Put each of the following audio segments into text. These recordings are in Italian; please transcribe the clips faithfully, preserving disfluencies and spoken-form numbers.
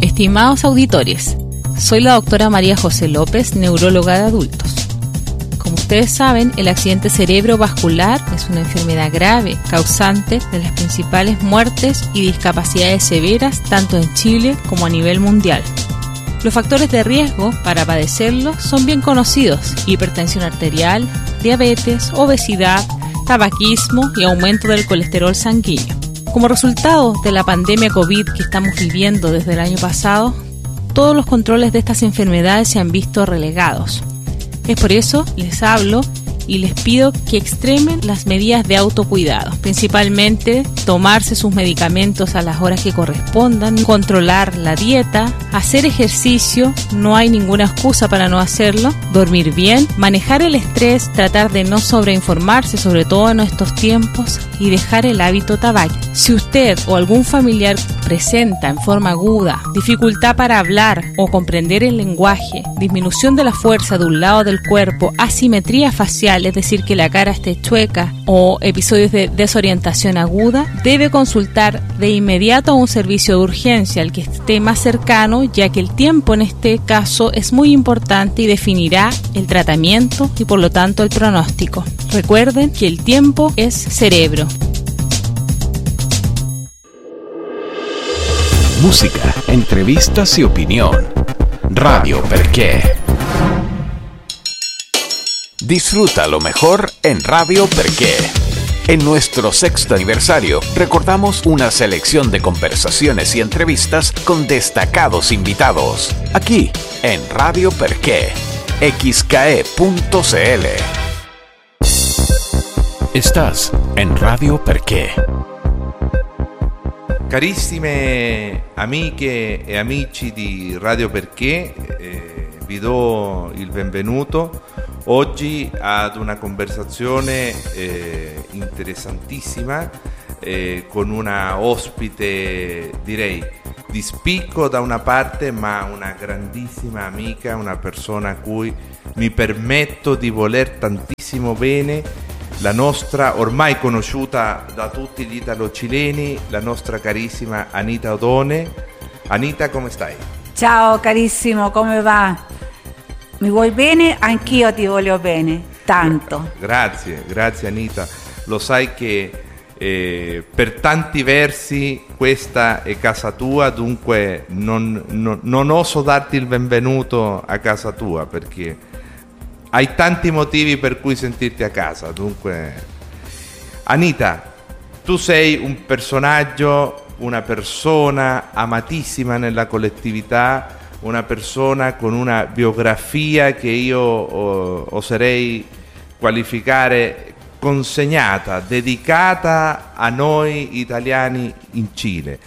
Estimados auditores, soy la doctora María José López, neuróloga de adultos. Como ustedes saben, el accidente cerebrovascular es una enfermedad grave, causante de las principales muertes y discapacidades severas tanto en Chile como a nivel mundial. Los factores de riesgo para padecerlo son bien conocidos: hipertensión arterial, diabetes, obesidad, tabaquismo y aumento del colesterol sanguíneo. Como resultado de la pandemia COVID que estamos viviendo desde el año pasado, todos los controles de estas enfermedades se han visto relegados. Es por eso les hablo y les pido que extremen las medidas de autocuidado, principalmente tomarse sus medicamentos a las horas que correspondan, controlar la dieta, hacer ejercicio, no hay ninguna excusa para no hacerlo, dormir bien, manejar el estrés, tratar de no sobreinformarse, sobre todo en estos tiempos, y dejar el hábito tabaco. Si usted o algún familiar presenta en forma aguda dificultad para hablar o comprender el lenguaje, disminución de la fuerza de un lado del cuerpo, asimetría facial, es decir, que la cara esté chueca, o episodios de desorientación aguda, debe consultar de inmediato a un servicio de urgencia, al que esté más cercano, ya que el tiempo en este caso es muy importante y definirá el tratamiento y por lo tanto el pronóstico. Recuerden que el tiempo es cerebro. Música, entrevistas y opinión. Radio Perché. Disfruta lo mejor en Radio Perché. En nuestro sexto aniversario, recordamos una selección de conversaciones y entrevistas con destacados invitados. Aquí, en Radio Perché, x k e punto c l. Estás en Radio Perché. Carissime amiche e amici di Radio Perché, eh, vi do il benvenuto oggi ad una conversazione eh, interessantissima eh, con una ospite, direi, di spicco da una parte, ma una grandissima amica, una persona a cui mi permetto di voler tantissimo bene, la nostra ormai conosciuta da tutti gli italo-cileni, la nostra carissima Anita Odone. Anita, come stai? Ciao carissimo, come va? Mi vuoi bene? Anch'io ti voglio bene, tanto. Grazie, grazie Anita. Lo sai che eh, per tanti versi questa è casa tua, dunque non, non, non oso darti il benvenuto a casa tua, perché hai tanti motivi per cui sentirti a casa. Dunque, Anita, tu sei un personaggio, una persona amatissima nella collettività, una persona con una biografia che io oh, oserei qualificare consegnata, dedicata a noi italiani in Cile.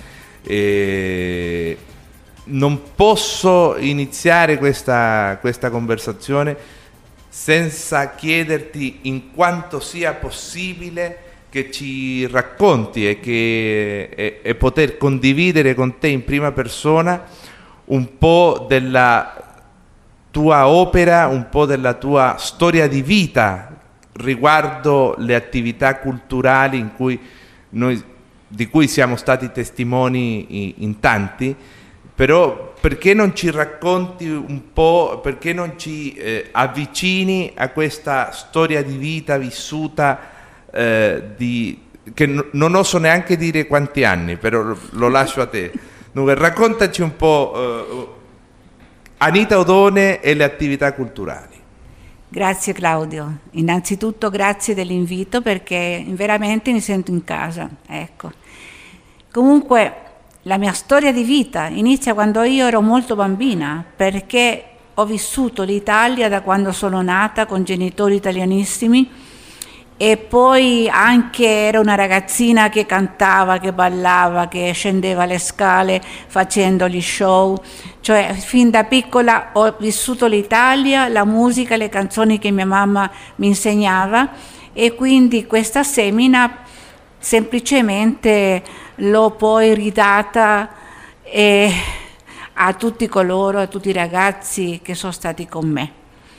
E non posso iniziare questa, questa conversazione senza chiederti in quanto sia possibile che ci racconti e, che, e, e poter condividere con te in prima persona un po' della tua opera, un po' della tua storia di vita riguardo le attività culturali in cui noi, di cui siamo stati testimoni in tanti. Però perché non ci racconti un po', perché non ci eh, avvicini a questa storia di vita vissuta eh, di, che n- non oso neanche dire quanti anni, però lo, lo lascio a te. Dunque, raccontaci un po' eh, Anita Odone e le attività culturali. Grazie Claudio, innanzitutto grazie dell'invito, perché veramente mi sento in casa, ecco. Comunque la mia storia di vita inizia quando io ero molto bambina, perché ho vissuto l'Italia da quando sono nata con genitori italianissimi, e poi anche ero una ragazzina che cantava, che ballava, che scendeva le scale facendo gli show, cioè fin da piccola ho vissuto l'Italia, la musica, le canzoni che mia mamma mi insegnava, e quindi questa semina semplicemente l'ho poi ridata eh, a tutti coloro, a tutti i ragazzi che sono stati con me.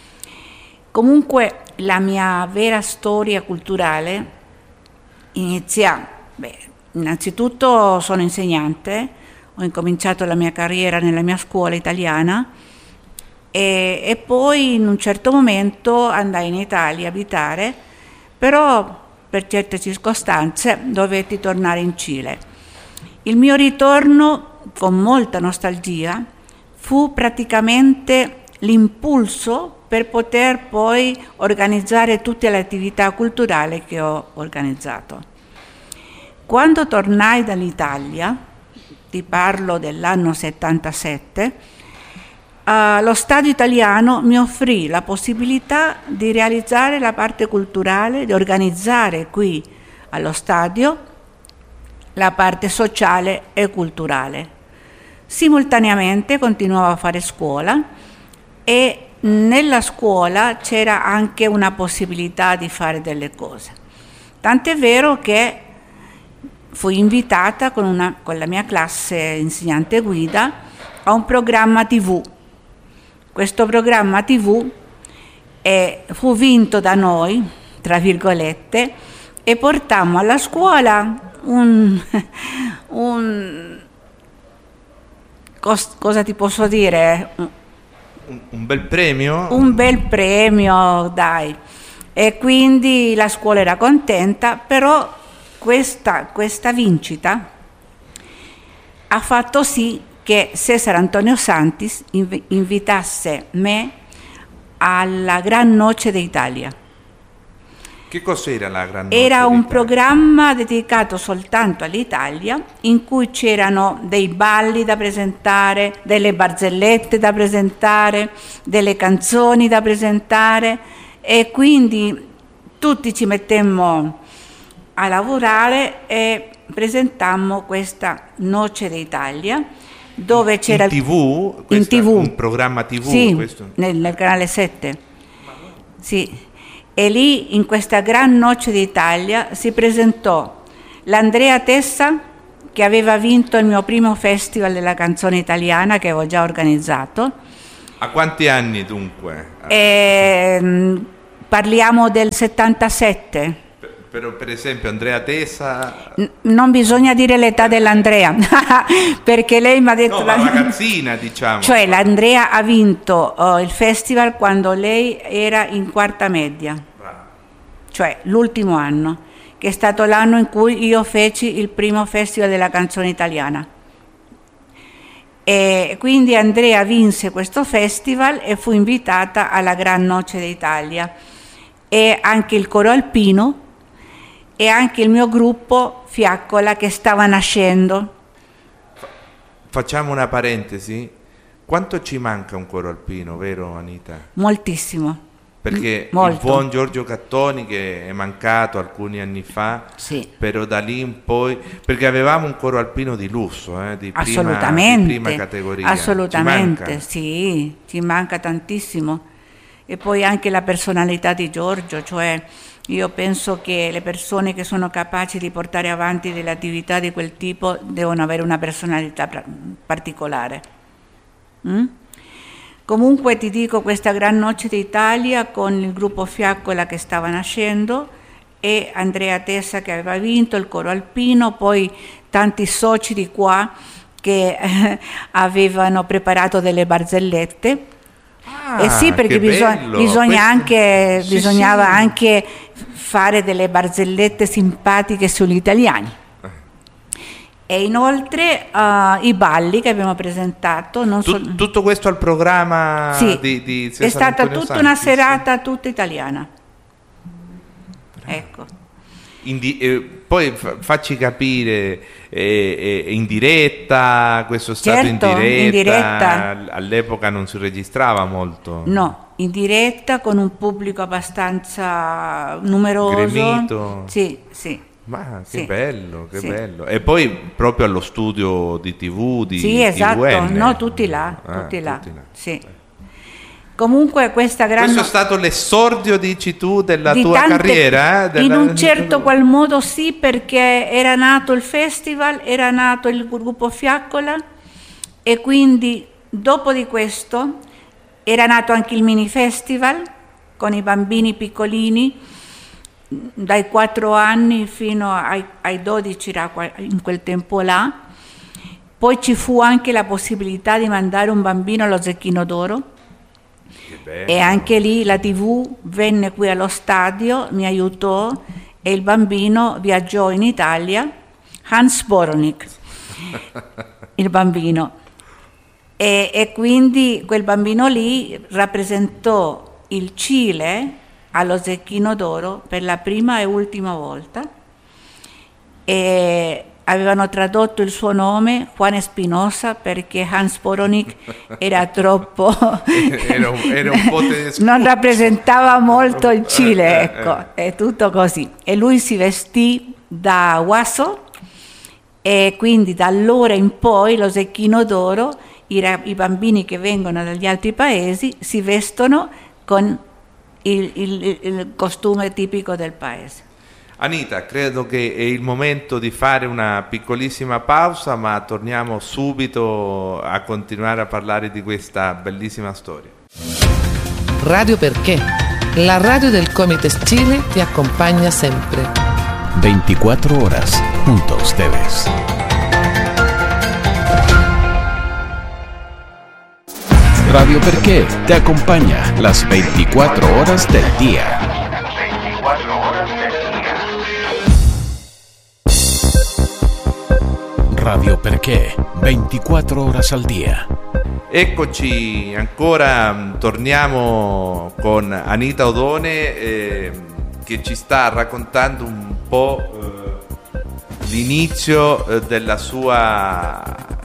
Comunque la mia vera storia culturale inizia, beh, innanzitutto sono insegnante, ho ho incominciato la mia carriera nella mia scuola italiana e, e poi in un certo momento andai in Italia a abitare, però per certe circostanze dovetti tornare in Cile. Il mio ritorno, con molta nostalgia, fu praticamente l'impulso per poter poi organizzare tutte le attività culturali che ho organizzato. Quando tornai dall'Italia, ti parlo dell'anno settantasette, uh, lo Stato italiano mi offrì la possibilità di realizzare la parte culturale, di organizzare qui allo stadio la parte sociale e culturale. Simultaneamente continuavo a fare scuola e nella scuola c'era anche una possibilità di fare delle cose. Tant'è vero che fui invitata con, una, con la mia classe insegnante guida a un programma tivù. Questo programma tivù eh, fu vinto da noi, tra virgolette, e portammo alla scuola un... un cos, cosa ti posso dire? Un, un bel premio? Un bel premio, dai. E quindi la scuola era contenta, però questa, questa vincita ha fatto sì che Cesare Antonio Santis inv- invitasse me alla Gran Noce d'Italia. Che cos'era la Gran Noce Era un d'Italia? programma dedicato soltanto all'Italia, in cui c'erano dei balli da presentare, delle barzellette da presentare, delle canzoni da presentare, e quindi tutti ci mettemmo a lavorare e presentammo questa Noce d'Italia, dove c'era in tivù? in tivù, un programma tivù? Sì, questo? Nel, nel canale sette. Sì. E lì, in questa Gran Noce d'Italia, si presentò l'Andrea Tessa, che aveva vinto il mio primo festival della canzone italiana che avevo già organizzato. A quanti anni dunque? E, parliamo del settantasette. Per, per esempio Andrea Tessa... N- non bisogna dire l'età dell'Andrea, perché lei mi ha detto... No, la ragazzina, diciamo. Cioè l'Andrea ha vinto uh, il festival quando lei era in quarta media, Bravo. Cioè l'ultimo anno, che è stato l'anno in cui io feci il primo festival della canzone italiana. E quindi Andrea vinse questo festival e fu invitata alla Gran Noce d'Italia, e anche il coro alpino e anche il mio gruppo Fiaccola, che stava nascendo. Facciamo una parentesi. Quanto ci manca un coro alpino, vero Anita? Moltissimo. Perché Molto. il buon Giorgio Cattoni, che è mancato alcuni anni fa, Sì. però da lì in poi, perché avevamo un coro alpino di lusso, eh, di, prima, Assolutamente, di prima categoria. assolutamente, Ci manca? sì, ci manca tantissimo. E poi anche la personalità di Giorgio, cioè io penso che le persone che sono capaci di portare avanti delle attività di quel tipo devono avere una personalità pra- particolare. Mm? Comunque ti dico, questa Gran Noce d'Italia con il gruppo Fiaccola che stava nascendo e Andrea Tessa che aveva vinto il coro alpino, poi tanti soci di qua che eh, avevano preparato delle barzellette. Ah, Eh sì, perché che bisog- bello. bisogna Questo- anche, Sì, bisognava sì. anche fare delle barzellette simpatiche sugli italiani. E inoltre uh, i balli che abbiamo presentato. Non Tu- so- tutto questo al programma sì, di, di è Cesare stata Antonio tutta Santis? una serata tutta italiana. Ecco. In di- eh, poi fa- facci capire, eh, eh, in diretta, questo è stato Certo, in diretta, in diretta. all- all'epoca non si registrava molto. No, in diretta con un pubblico abbastanza numeroso. Gremito. Sì, sì. Ma che Sì. bello, che Sì. bello. E poi proprio allo studio di tivù di Sì, esatto, T V N. no, tutti là, Ah, tutti là. tutti là. Sì. Comunque questa grande... Questo è stato l'esordio, dici tu, della di tua tante- carriera? eh? Della- In un certo qual modo sì, perché era nato il festival, era nato il gruppo Fiaccola e quindi dopo di questo era nato anche il mini festival con i bambini piccolini dai quattro anni fino ai, ai dodici, in quel tempo là, Poi ci fu anche la possibilità di mandare un bambino allo Zecchino d'Oro, e anche lì la tivù venne qui allo stadio, mi aiutò e il bambino viaggiò in Italia, Hans Boronik, il bambino, e, e quindi quel bambino lì rappresentò il Cile allo Zecchino d'Oro per la prima e ultima volta, e avevano tradotto il suo nome Juan Espinosa perché Hans Boronik era troppo era un, era un po' tedesco. Non rappresentava molto il Cile, ecco, è tutto così. E lui si vestì da guaso, e quindi da allora in poi lo Zecchino d'Oro, i, i bambini che vengono dagli altri paesi si vestono con il, il, il costume tipico del paese. Anita, credo che è il momento di fare una piccolissima pausa, ma torniamo subito a continuare a parlare di questa bellissima storia. Radio Perché, la radio del Comites Chile ti accompagna sempre. veinticuatro horas junto a ustedes. Radio Perché te acompaña las veinticuatro horas del día. Radio Perché, veinticuatro horas al día. Eccoci ancora, torniamo con Anita Odone eh, che ci sta raccontando un po' eh, l'inizio eh, della sua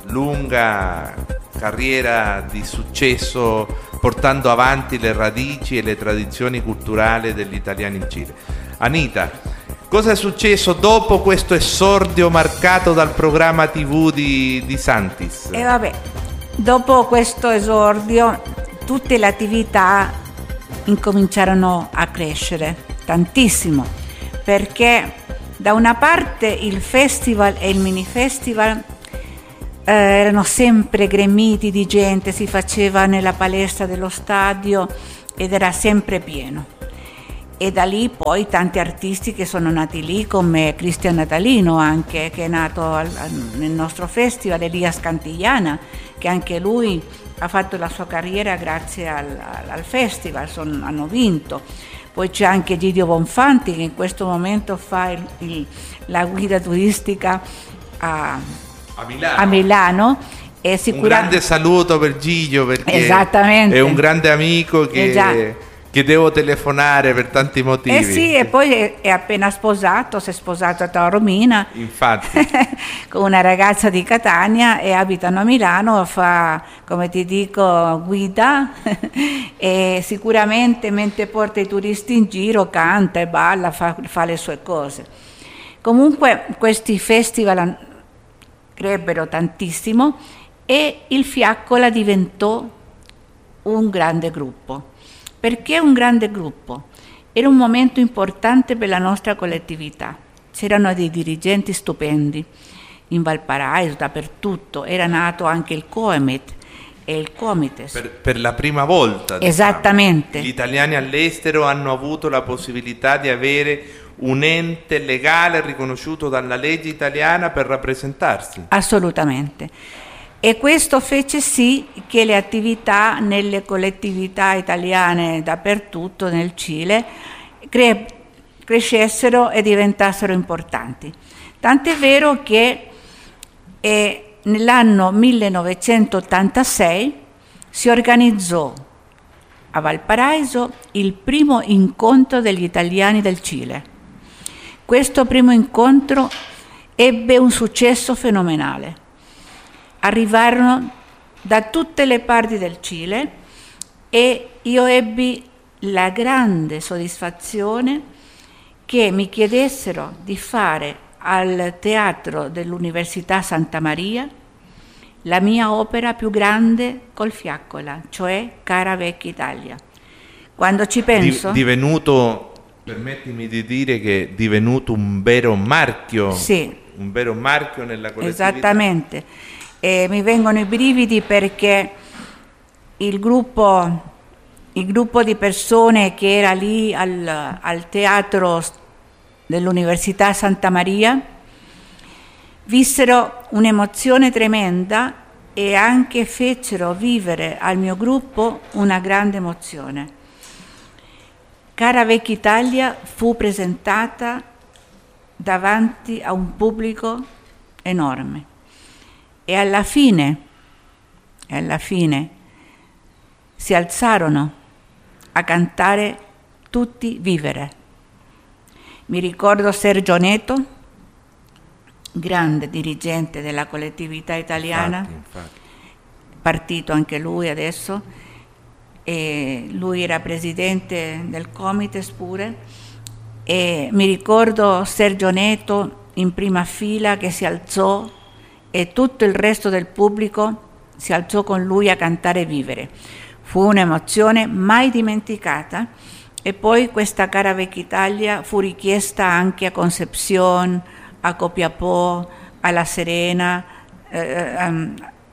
lunga carriera di successo, portando avanti le radici e le tradizioni culturali degli italiani in Cile. Anita, cosa è successo dopo questo esordio marcato dal programma tivù di, di Santis? E vabbè, dopo questo esordio tutte le attività incominciarono a crescere tantissimo, perché da una parte il festival e il mini festival eh, erano sempre gremiti di gente, si faceva nella palestra dello stadio ed era sempre pieno. E da lì poi tanti artisti che sono nati lì, come Cristian Natalino anche, che è nato al, al, nel nostro festival, Elias Cantigliana, che anche lui ha fatto la sua carriera grazie al, al, al festival, son, hanno vinto. Poi c'è anche Gidio Bonfanti che in questo momento fa il, il, la guida turistica a, a Milano. A Milano. E sicura... Un grande saluto per Gidio, perché Esattamente. È un grande amico che... Esatto. che devo telefonare per tanti motivi. Eh sì, e poi è, è appena sposato, si è sposato a Taormina. Infatti. Con una ragazza di Catania e abitano a Milano, fa, come ti dico, guida e sicuramente mentre porta i turisti in giro canta e balla, fa, fa le sue cose. Comunque questi festival crebbero tantissimo e il Fiaccola diventò un grande gruppo. Perché un grande gruppo? Era un momento importante per la nostra collettività. C'erano dei dirigenti stupendi in Valparaiso, dappertutto. Era nato anche il Coemet e il Comites. Per, per la prima volta. Esattamente. Diciamo, gli italiani all'estero hanno avuto la possibilità di avere un ente legale riconosciuto dalla legge italiana per rappresentarsi. Assolutamente. E questo fece sì che le attività nelle collettività italiane dappertutto nel Cile cre- crescessero e diventassero importanti. Tant'è vero che eh, nell'anno millenovecentottantasei si organizzò a Valparaiso il primo incontro degli italiani del Cile. Questo primo incontro ebbe un successo fenomenale. Arrivarono da tutte le parti del Cile e io ebbi la grande soddisfazione che mi chiedessero di fare al Teatro dell'Università Santa Maria la mia opera più grande col Fiaccola, cioè Cara Vecchia Italia. Quando ci penso... Di, divenuto, permettimi di dire che è divenuto un vero marchio. Sì. Un vero marchio nella collettività. Esattamente. E mi vengono i brividi perché il gruppo, il gruppo di persone che era lì al, al teatro dell'Università Santa Maria vissero un'emozione tremenda e anche fecero vivere al mio gruppo una grande emozione. Cara Vecchia Italia fu presentata davanti a un pubblico enorme e alla fine, e alla fine si alzarono a cantare tutti Vivere. Mi ricordo Sergio Neto, grande dirigente della collettività italiana, infatti, infatti. partito anche lui adesso, e lui era presidente del Comites pure, e mi ricordo Sergio Neto in prima fila che si alzò e tutto il resto del pubblico si alzò con lui a cantare Vivere. Fu un'emozione mai dimenticata e poi questa Cara Vecchia Italia fu richiesta anche a Concepción, a Copiapó, a La Serena, eh, um,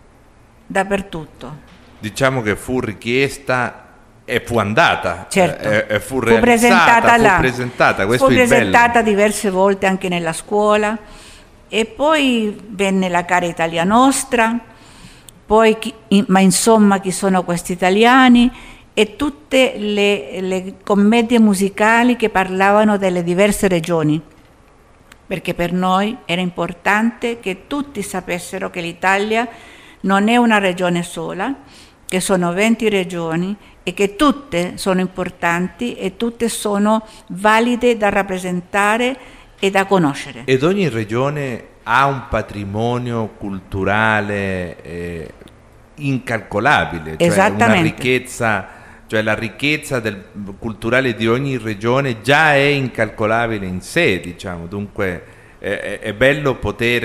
dappertutto. Diciamo che fu richiesta e fu andata, certo. e, e fu, fu presentata là, fu presentata, questo fu è il presentata bello. diverse volte anche nella scuola e poi venne la Cara Italia Nostra, poi chi, ma insomma chi sono questi italiani e tutte le, le commedie musicali che parlavano delle diverse regioni, perché per noi era importante che tutti sapessero che l'Italia non è una regione sola, che sono venti regioni e che tutte sono importanti e tutte sono valide da rappresentare e da conoscere. Ed ogni regione ha un patrimonio culturale eh, incalcolabile, cioè una ricchezza. Cioè la ricchezza del, culturale di ogni regione già è incalcolabile in sé, diciamo, dunque è, è bello poter,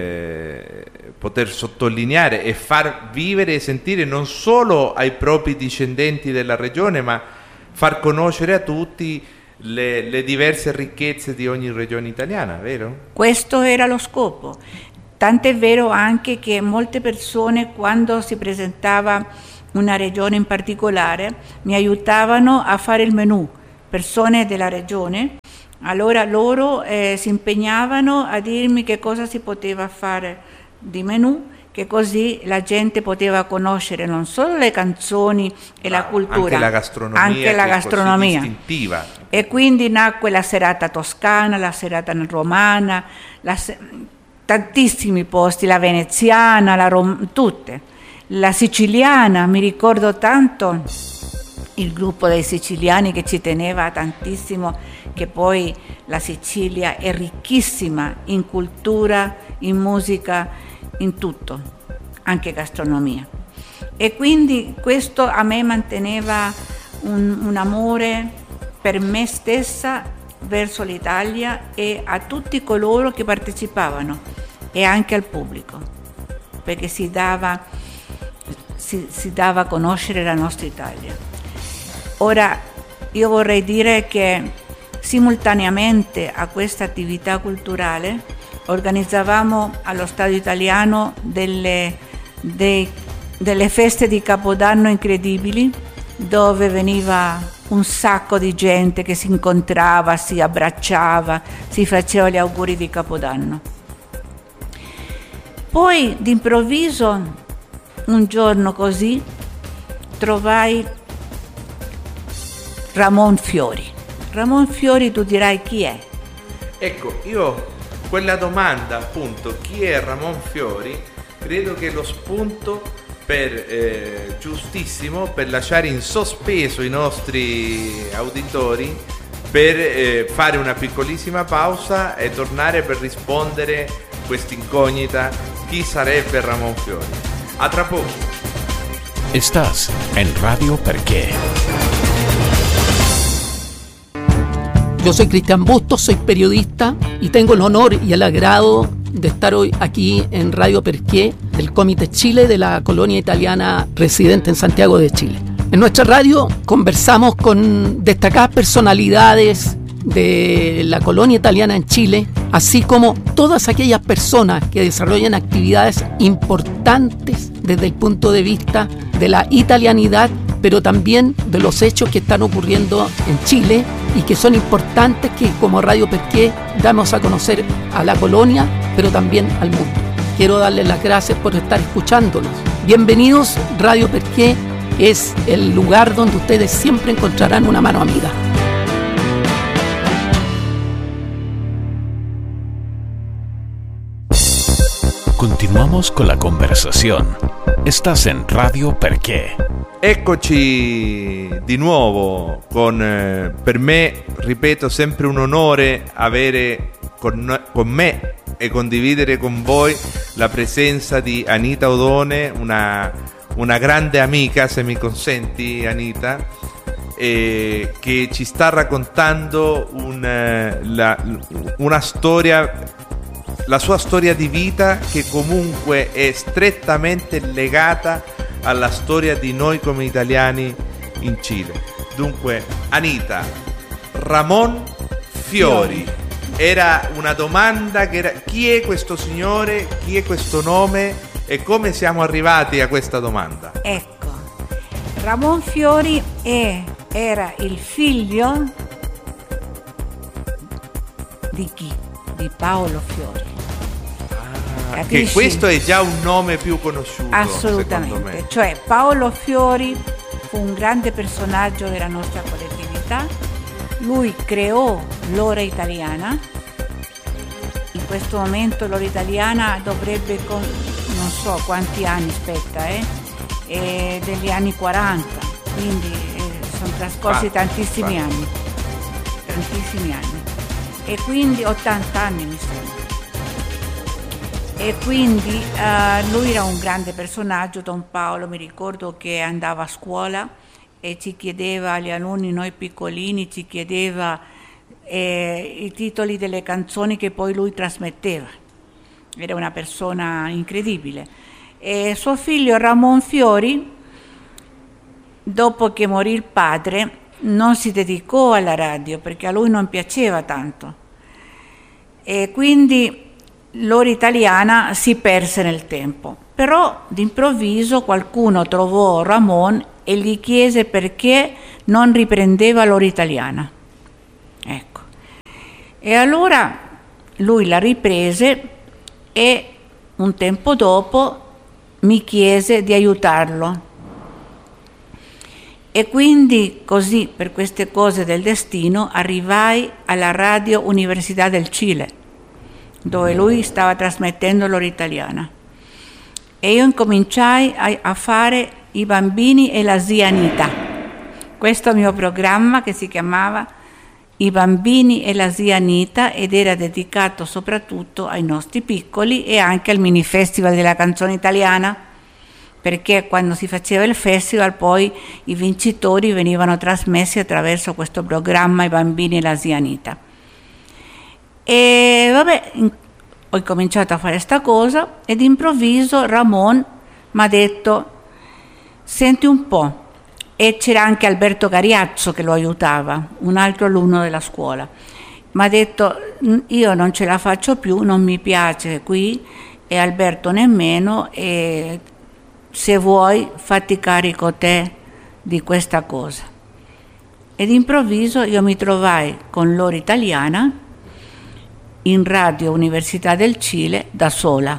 eh, poter sottolineare e far vivere e sentire non solo ai propri discendenti della regione, ma far conoscere a tutti le, le diverse ricchezze di ogni regione italiana, vero? Questo era lo scopo, tant'è vero anche che molte persone quando si presentava una regione in particolare, mi aiutavano a fare il menù, persone della regione, allora loro eh, si impegnavano a dirmi che cosa si poteva fare di menù, che così la gente poteva conoscere non solo le canzoni e ma la cultura, anche la gastronomia, anche la gastronomia. Così distintiva. E quindi nacque la serata toscana, la serata romana, la se- tantissimi posti, la veneziana, la rom- tutte. La siciliana, mi ricordo tanto il gruppo dei siciliani che ci teneva tantissimo, che poi la Sicilia è ricchissima in cultura, in musica, in tutto, anche gastronomia. E quindi questo a me manteneva un, un amore per me stessa verso l'Italia e a tutti coloro che partecipavano e anche al pubblico, perché si dava... Si, si dava a conoscere la nostra Italia. Ora io vorrei dire che simultaneamente a questa attività culturale organizzavamo allo Stadio Italiano delle, dei, delle feste di Capodanno incredibili, dove veniva un sacco di gente che si incontrava, si abbracciava, si faceva gli auguri di Capodanno. Poi d'improvviso un giorno così trovai Ramon Fiori. Ramon Fiori, tu dirai chi è? Ecco, io quella domanda, appunto, chi è Ramon Fiori, credo che lo spunto per eh, giustissimo per lasciare in sospeso i nostri auditori, per eh, fare una piccolissima pausa e tornare per rispondere quest'incognita: chi sarebbe Ramon Fiori? A tra poco. Estás en Radio Perché. Yo soy Cristian Bustos, soy periodista y tengo el honor y el agrado de estar hoy aquí en Radio Perché del Comites Chile de la colonia italiana residente en Santiago de Chile. En nuestra radio conversamos con destacadas personalidades de la colonia italiana en Chile, así como todas aquellas personas que desarrollan actividades importantes desde el punto de vista de la italianidad, pero también de los hechos que están ocurriendo en Chile y que son importantes, que como Radio Perché damos a conocer a la colonia pero también al mundo. Quiero darles las gracias por estar escuchándonos. Bienvenidos, Radio Perqué es el lugar donde ustedes siempre encontrarán una mano amiga. Continuamos con la conversazione. Estás en Radio Perché. Eccoci di nuovo con, eh, per me, ripeto, sempre un onore avere con, con me e condividere con voi la presenza di Anita Odone, una, una grande amica, se mi consenti Anita, eh, che ci sta raccontando un, eh, la, una storia, la sua storia di vita, che comunque è strettamente legata alla storia di noi come italiani in Cile. Dunque, Anita, Ramon Fiori, era una domanda che era: chi è questo signore, chi è questo nome e come siamo arrivati a questa domanda? Ecco, Ramon Fiori è, era il figlio di chi? Di Paolo Fiori. Ah, che questo è già un nome più conosciuto. Assolutamente, cioè Paolo Fiori fu un grande personaggio della nostra collettività. Lui creò l'ora italiana. In questo momento l'ora italiana dovrebbe, con, non so quanti anni, aspetta, eh, è degli anni quaranta, quindi eh, sono trascorsi ah, tantissimi ah. anni, tantissimi anni. E quindi ottanta anni mi sembra. E quindi uh, lui era un grande personaggio, Don Paolo. Mi ricordo che andava a scuola e ci chiedeva agli alunni, noi piccolini, ci chiedeva eh, i titoli delle canzoni che poi lui trasmetteva. Era una persona incredibile. E suo figlio Ramon Fiori, dopo che morì il padre, non si dedicò alla radio perché a lui non piaceva tanto. E quindi l'ora italiana si perse nel tempo. Però d'improvviso qualcuno trovò Ramon e gli chiese perché non riprendeva l'ora italiana. Ecco. E allora lui la riprese e un tempo dopo mi chiese di aiutarlo. E quindi così, per queste cose del destino, arrivai alla Radio Università del Cile, dove lui stava trasmettendo l'ora italiana. E io incominciai a, a fare I bambini e la zia Anita. Questo mio programma che si chiamava I bambini e la zia Anita ed era dedicato soprattutto ai nostri piccoli e anche al mini festival della canzone italiana, perché quando si faceva il festival poi i vincitori venivano trasmessi attraverso questo programma I bambini e la zia Anita. E vabbè, in, ho cominciato a fare sta cosa ed improvviso Ramon mi ha detto: senti un po', e c'era anche Alberto Cariazzo che lo aiutava, un altro alunno della scuola. Mi ha detto: io non ce la faccio più, non mi piace qui e Alberto nemmeno, e se vuoi fatti carico te di questa cosa. Ed improvviso io mi trovai con l'ora italiana in Radio Università del Cile da sola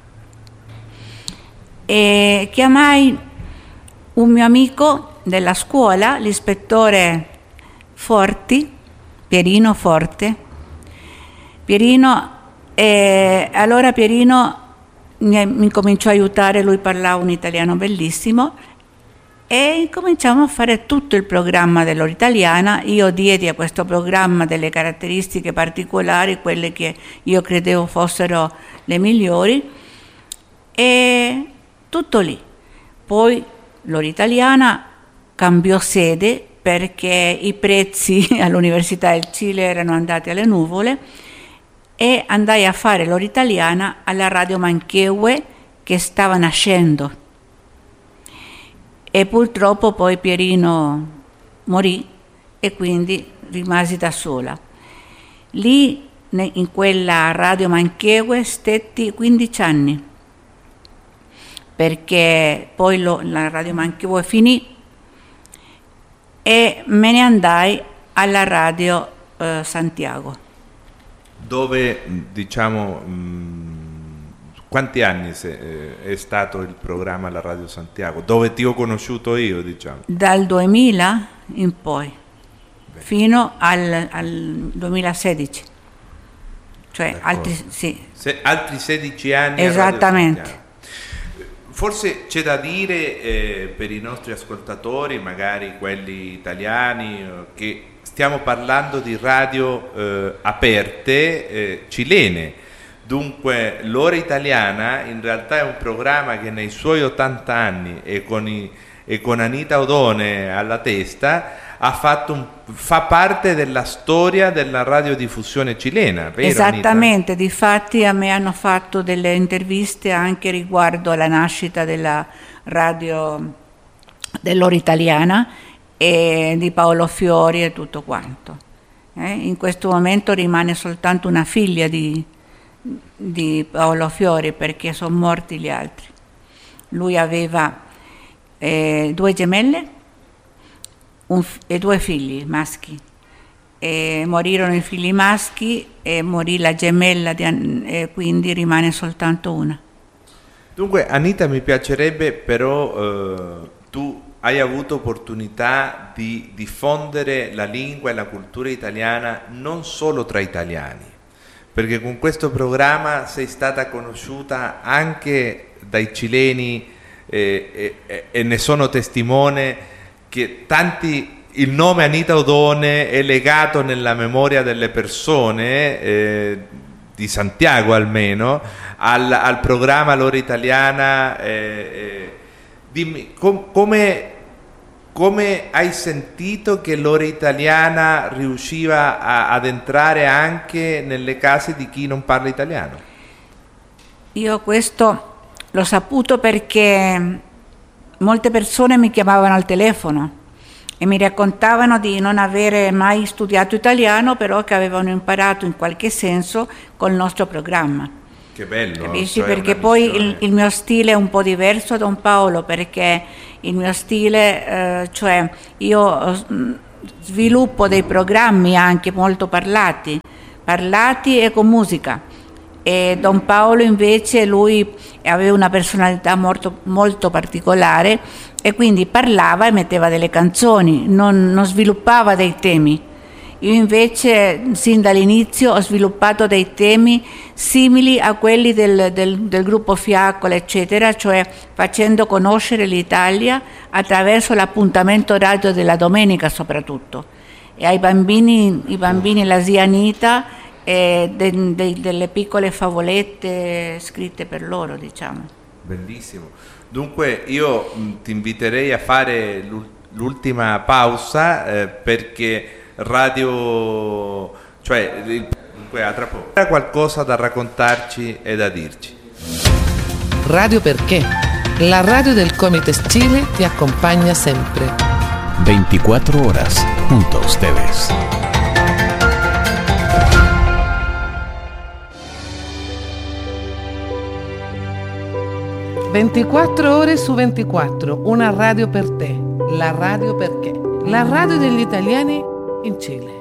e chiamai un mio amico della scuola, l'ispettore Forti, Pierino Forte. Pierino, e allora Pierino mi, mi cominciò a aiutare, lui parlava un italiano bellissimo e cominciamo a fare tutto il programma dell'ora italiana. Io diedi a questo programma delle caratteristiche particolari, quelle che io credevo fossero le migliori, e tutto lì. Poi l'ora italiana cambiò sede perché i prezzi all'Università del Cile erano andati alle nuvole e andai a fare l'ora italiana alla Radio Manchegue che stava nascendo. E purtroppo poi Pierino morì e quindi rimasi da sola. Lì in quella Radio Manchegue stetti quindici anni, perché poi lo, la Radio Manchegue finì e me ne andai alla Radio eh, Santiago. dove diciamo mh, quanti anni se, eh, è stato il programma alla Radio Santiago, dove ti ho conosciuto io, diciamo? Dal duemila in poi, beh, fino al, al duemilasedici, cioè altri, sì. Se, altri sedici anni. Esattamente. Forse c'è da dire eh, per i nostri ascoltatori, magari quelli italiani, eh, che stiamo parlando di radio eh, aperte eh, cilene. Dunque l'ora italiana in realtà è un programma che nei suoi ottanta anni e con, i, e con Anita Odone alla testa ha fatto un, fa parte della storia della radiodiffusione cilena, vero? Esattamente, Anita? difatti a me hanno fatto delle interviste anche riguardo alla nascita della radio dell'ora italiana e di Paolo Fiori e tutto quanto. Eh? In questo momento rimane soltanto una figlia di di Paolo Fiori perché sono morti gli altri. Lui aveva eh, due gemelle un, e due figli maschi, e morirono i figli maschi e morì la gemella di, e quindi rimane soltanto una. Dunque Anita, mi piacerebbe però eh, tu hai avuto opportunità di diffondere la lingua e la cultura italiana non solo tra italiani, perché con questo programma sei stata conosciuta anche dai cileni eh, eh, e ne sono testimone che tanti, il nome Anita Odone è legato nella memoria delle persone, eh, di Santiago almeno, al, al programma L'ora italiana. Eh, eh, dimmi, com, come... Come hai sentito che l'ora italiana riusciva a, ad entrare anche nelle case di chi non parla italiano? Io questo l'ho saputo perché molte persone mi chiamavano al telefono e mi raccontavano di non avere mai studiato italiano, però che avevano imparato in qualche senso col nostro programma. Che bello! Capisci? Cioè perché poi il, il mio stile è un po' diverso da Don Paolo, perché il mio stile, eh, cioè io sviluppo dei programmi anche molto parlati, parlati e con musica. E Don Paolo invece lui aveva una personalità molto, molto particolare e quindi parlava e metteva delle canzoni, non, non sviluppava dei temi. Io invece sin dall'inizio ho sviluppato dei temi simili a quelli del, del, del gruppo Fiaccola, eccetera, cioè facendo conoscere l'Italia attraverso l'appuntamento radio della domenica soprattutto. E ai bambini, i bambini la zia Anita e de, de, delle piccole favolette scritte per loro, diciamo. Bellissimo. Dunque io mh, ti inviterei a fare l'ultima pausa eh, perché radio, cioè dunque a tra poco. C'era qualcosa da raccontarci e da dirci. Radio Perché, la radio del Comites Chile ti acompaña siempre. veinticuatro horas junto a ustedes. ventiquattro ore su ventiquattro, una radio per te, la Radio Perché, la radio degli italiani in Chile.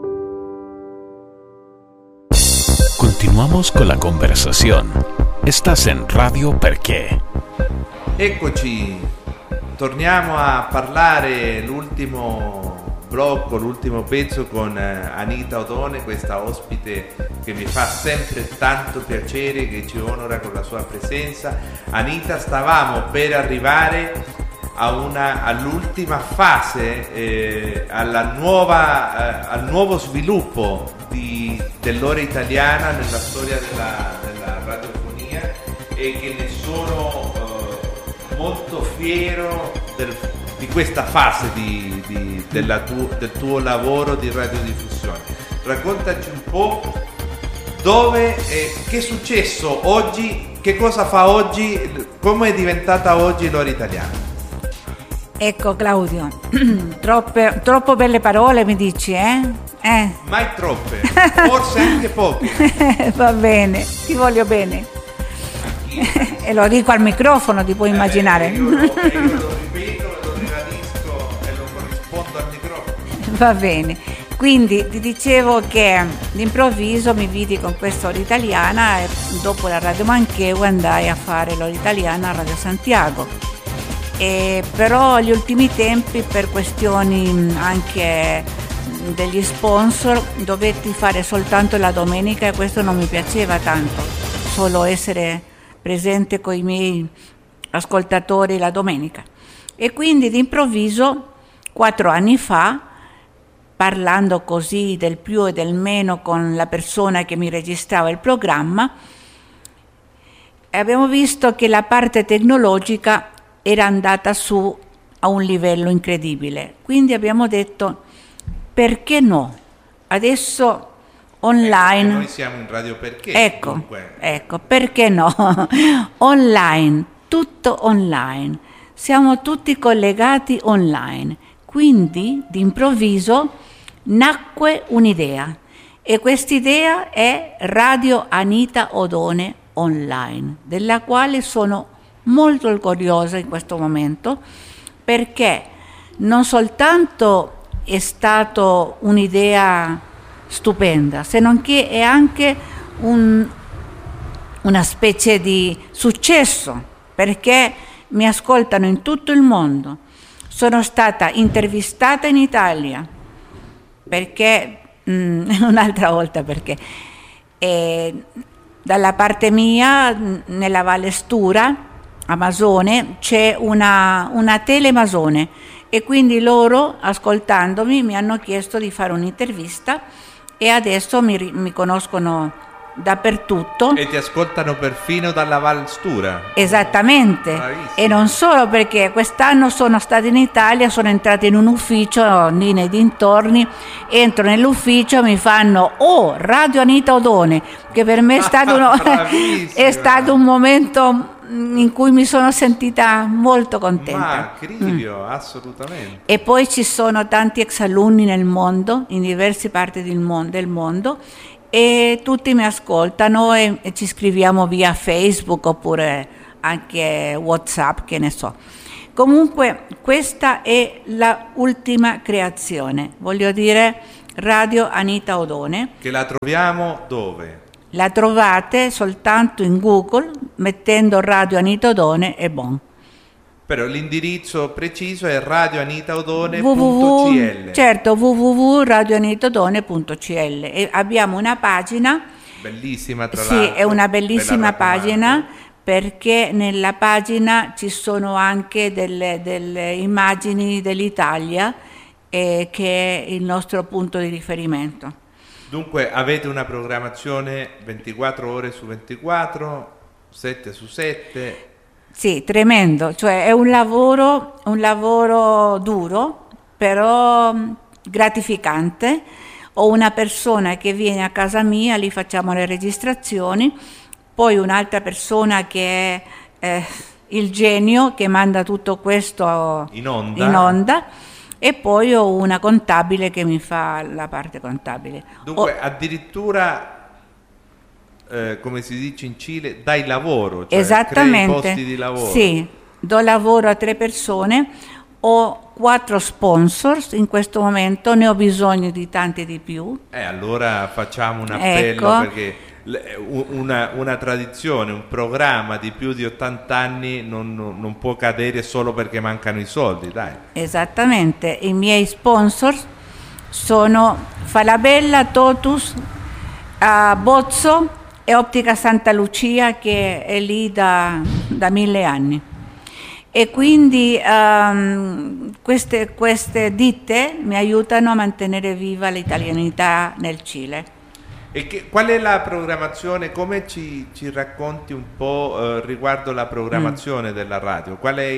Continuamos con la conversación. Estás en Radio Perché. Eccoci, torniamo a parlare l'ultimo blocco, l'ultimo pezzo con Anita Odone, questa ospite che mi fa sempre tanto piacere, che ci onora con la sua presenza. Anita, stavamo per arrivare a una, all'ultima fase, eh, alla nuova, eh, al nuovo sviluppo di, dell'ora italiana nella storia della, della radiofonia, e che ne sono eh, molto fiero del, di questa fase di, di, della tu, del tuo lavoro di radiodiffusione. Raccontaci un po' dove, eh, che è successo oggi, che cosa fa oggi, come è diventata oggi l'ora italiana. Ecco Claudio, troppe, troppo belle parole mi dici, eh? eh? Mai troppe, forse anche poche. Va bene, ti voglio bene. E lo dico al microfono, ti puoi eh, immaginare. Io lo, io lo ripeto, lo ribadisco e lo corrispondo al microfono. Va bene. Quindi ti dicevo che d'improvviso mi vidi con questa ora italiana e dopo la Radio Manchego andai a fare l'ora italiana a Radio Santiago. E però agli ultimi tempi, per questioni anche degli sponsor, dovetti fare soltanto la domenica e questo non mi piaceva tanto, solo essere presente con i miei ascoltatori la domenica. E quindi d'improvviso, quattro anni fa, parlando così del più e del meno con la persona che mi registrava il programma, abbiamo visto che la parte tecnologica era andata su a un livello incredibile. Quindi abbiamo detto, perché no? Adesso online... Eh, noi siamo in Radio Perché. Ecco, dunque. ecco, perché no? Online, tutto online. Siamo tutti collegati online. Quindi, d'improvviso, nacque un'idea. E quest'idea è Radio Anita Odone Online, della quale sono molto orgogliosa in questo momento, perché non soltanto è stata un'idea stupenda, se non che è anche un, una specie di successo, perché mi ascoltano in tutto il mondo. Sono stata intervistata in Italia, perché, mh, un'altra volta perché, eh, dalla parte mia, nella Valle Stura, Amazone, c'è una, una Telemasone e quindi loro, ascoltandomi, mi hanno chiesto di fare un'intervista e adesso mi, mi conoscono dappertutto. E ti ascoltano perfino dalla Val Stura. Esattamente. Bravissimo. E non solo, perché quest'anno sono stata in Italia, sono entrata in un ufficio lì nei dintorni, entro nell'ufficio, mi fanno "Oh, Radio Anita Odone", che per me è stato, uno, è stato un momento in cui mi sono sentita molto contenta. Ma Crivio, mm. assolutamente. E poi ci sono tanti ex alunni nel mondo, in diverse parti del mondo, del mondo e tutti mi ascoltano e, e ci scriviamo via Facebook oppure anche WhatsApp, che ne so. Comunque questa è la ultima creazione, voglio dire Radio Anita Odone. Che la troviamo dove? La trovate soltanto in Google mettendo Radio Anita Odone e bon. Però l'indirizzo preciso è radio anita odone w w w punto c l. Certo, w w w punto radio anita odone punto c l. E abbiamo una pagina bellissima, tra sì, l'altro. Sì, è una bellissima pagina, perché nella pagina ci sono anche delle, delle immagini dell'Italia eh, che è il nostro punto di riferimento. Dunque avete una programmazione ventiquattro ore su ventiquattro, sette su sette. Sì, tremendo, cioè è un lavoro, un lavoro duro, però gratificante. Ho una persona che viene a casa mia, lì facciamo le registrazioni, poi un'altra persona che è eh, il genio che manda tutto questo in onda. in onda e poi ho una contabile che mi fa la parte contabile. Dunque ho, addirittura... Eh, come si dice in Cile, dai lavoro, cioè esattamente, crei posti di lavoro. Sì, do lavoro a tre persone, ho quattro sponsors in questo momento, ne ho bisogno di tanti di più. Eh, allora facciamo un appello, ecco. Perché una, una tradizione, un programma di più di ottanta anni non, non può cadere solo perché mancano i soldi, dai. Esattamente, i miei sponsors sono Falabella, Totus, uh, Bozzo e Ottica Santa Lucia, che è lì da, da mille anni. E quindi um, queste, queste ditte mi aiutano a mantenere viva l'italianità nel Cile. E che, qual è la programmazione? Come ci, ci racconti un po' eh, riguardo la programmazione mm. della radio? Qual è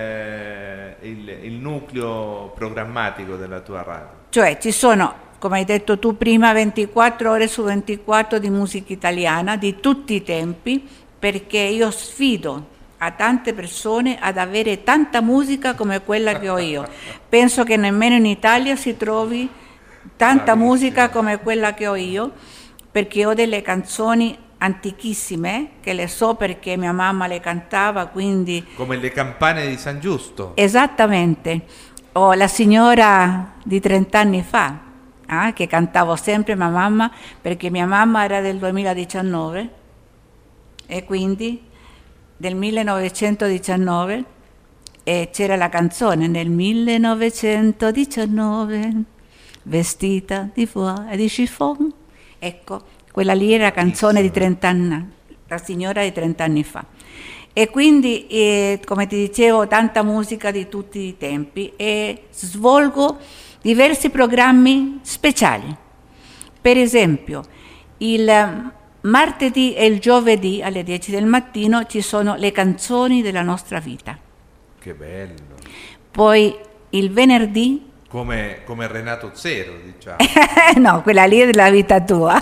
il, il, il nucleo programmatico della tua radio? Cioè ci sono, come hai detto tu prima, ventiquattro ore su ventiquattro di musica italiana di tutti i tempi, perché io sfido a tante persone ad avere tanta musica come quella che ho io. Penso che nemmeno in Italia si trovi tanta Bravissimo. musica come quella che ho io, perché ho delle canzoni antichissime che le so perché mia mamma le cantava, quindi... Come le campane di San Giusto. Esattamente. Ho la signora di trent'anni fa, eh, che cantavo sempre mia mamma, perché mia mamma era del duemiladiciannove e quindi del millenovecentodiciannove, e c'era la canzone nel millenovecentodiciannove, vestita di foie e di chiffon. Ecco, quella lì era la canzone di trenta anni, la signora di trenta anni fa. E quindi, eh, come ti dicevo, tanta musica di tutti i tempi, e svolgo diversi programmi speciali. Per esempio, il martedì e il giovedì alle dieci del mattino ci sono le canzoni della nostra vita. Che bello. Poi il venerdì... Come, come Renato Zero, diciamo. No, quella lì è della vita tua.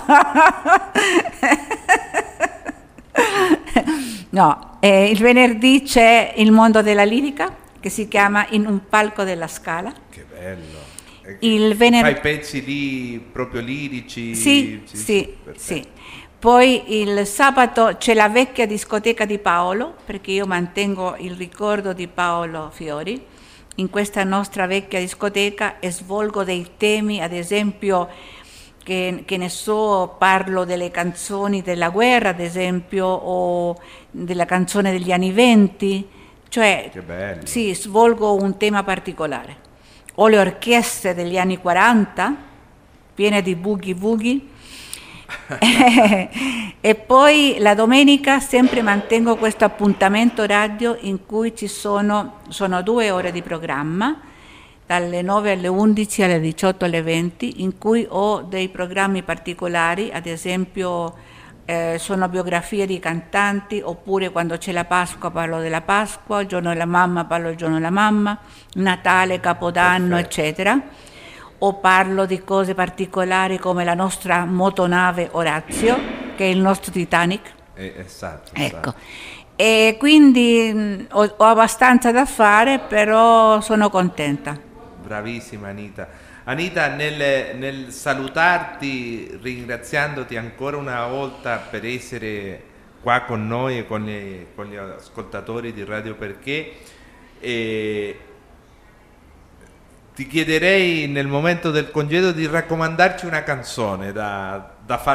No, eh, il venerdì c'è il mondo della lirica, che si chiama In un palco della Scala. Che bello. Il vener- Fai pezzi lì proprio lirici? Sì, sì, sì, sì. Poi il sabato c'è la vecchia discoteca di Paolo, perché io mantengo il ricordo di Paolo Fiori in questa nostra vecchia discoteca, e svolgo dei temi, ad esempio, che, che ne so, parlo delle canzoni della guerra, ad esempio, o della canzone degli anni venti, cioè che bello. Sì, svolgo un tema particolare. O le orchestre degli anni quaranta, piene di boogie woogie. E poi la domenica sempre mantengo questo appuntamento radio in cui ci sono, sono due ore di programma, dalle nove alle undici, alle diciotto alle venti, in cui ho dei programmi particolari, ad esempio eh, sono biografie di cantanti, oppure quando c'è la Pasqua parlo della Pasqua, il giorno della mamma parlo del giorno della mamma, Natale, Capodanno, perfetto, eccetera. O parlo di cose particolari come la nostra motonave Orazio, che è il nostro Titanic. Eh, esatto, ecco. esatto. E quindi mh, ho, ho abbastanza da fare, però sono contenta. Bravissima Anita. Anita, nel, nel salutarti, ringraziandoti ancora una volta per essere qua con noi e con, le, con gli ascoltatori di Radio Perché, e ti chiederei nel momento del congedo di raccomandarci una canzone da, da far